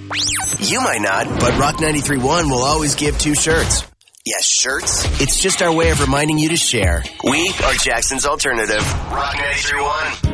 You might not, but Rock 93.1 will always give 2 shirts. Yes, shirts. It's just our way of reminding you to share. We are Jackson's alternative. Rock 93.1.